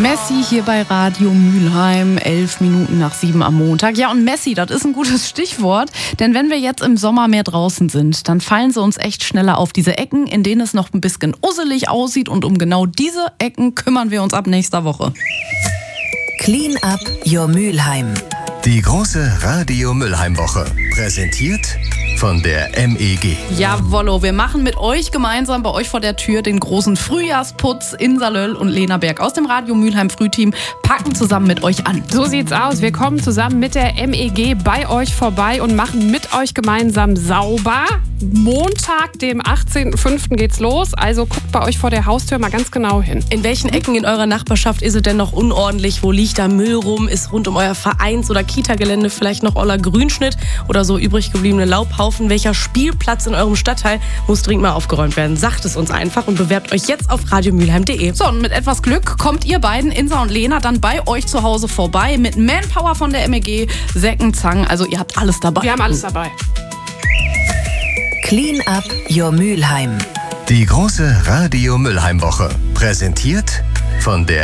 Messi hier bei Radio Mülheim, 11 Minuten nach 7 am Montag. Ja, und Messi, das ist ein gutes Stichwort, denn wenn wir jetzt im Sommer mehr draußen sind, dann fallen sie uns echt schneller auf, diese Ecken, in denen es noch ein bisschen usselig aussieht, und um genau diese Ecken kümmern wir uns ab nächster Woche. Clean up your Mülheim. Die große Radio Mülheim Woche, präsentiert von der MEG. Jawollo, wir machen mit euch gemeinsam bei euch vor der Tür den großen Frühjahrsputz in Salöll und Lenaberg. Aus dem Radio Mülheim Frühteam packen zusammen mit euch an. So sieht's aus. Wir kommen zusammen mit der MEG bei euch vorbei und machen mit euch gemeinsam sauber. Montag, dem 18.05. geht's los. Also guckt bei euch vor der Haustür mal ganz genau hin. In welchen Ecken in eurer Nachbarschaft ist es denn noch unordentlich? Wo liegt da Müll rum? Ist rund um euer Vereins- oder Kita-Gelände vielleicht noch oller Grünschnitt oder so übrig gebliebene Laubhaufen? Welcher Spielplatz in eurem Stadtteil muss dringend mal aufgeräumt werden? Sagt es uns einfach und bewerbt euch jetzt auf radiomülheim.de. So, und mit etwas Glück kommt ihr beiden, Insa und Lena, dann bei euch zu Hause vorbei mit Manpower von der MEG, Säcken, Zangen. Also ihr habt alles dabei. Wir haben alles dabei. Clean up your Mülheim. Die große Radio Mülheim Woche, präsentiert von der